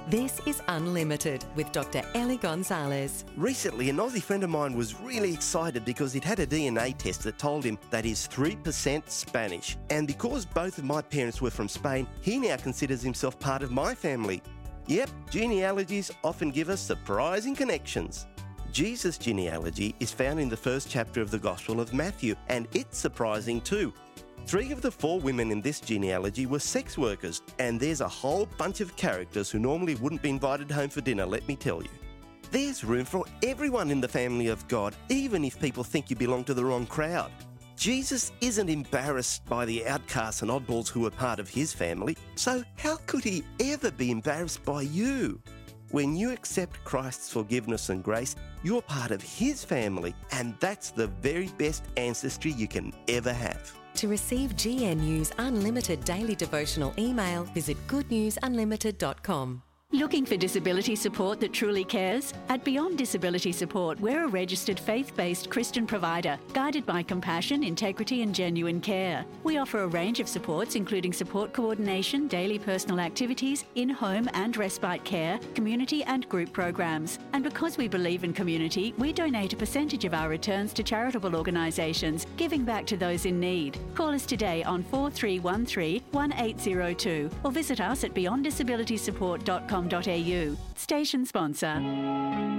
This is Unlimited with Dr. Ellie Gonzalez. Recently, an Aussie friend of mine was really excited because he'd had a DNA test that told him that he's 3% Spanish. And because both of my parents were from Spain, he now considers himself part of my family. Yep, genealogies often give us surprising connections. Jesus' genealogy is found in the first chapter of the Gospel of Matthew, and it's surprising too. 3 of the 4 women in this genealogy were sex workers, and there's a whole bunch of characters who normally wouldn't be invited home for dinner, let me tell you. There's room for everyone in the family of God, even if people think you belong to the wrong crowd. Jesus isn't embarrassed by the outcasts and oddballs who are part of his family, so how could he ever be embarrassed by you? When you accept Christ's forgiveness and grace, you're part of his family, and that's the very best ancestry you can ever have. To receive GNU's Unlimited Daily Devotional email, visit goodnewsunlimited.com. Looking for disability support that truly cares? At Beyond Disability Support, we're a registered faith-based Christian provider, guided by compassion, integrity and genuine care. We offer a range of supports, including support coordination, daily personal activities, in-home and respite care, community and group programs. And because we believe in community, we donate a percentage of our returns to charitable organisations, giving back to those in need. Call us today on 4313 1802 or visit us at beyonddisabilitysupport.com.au. Station sponsor.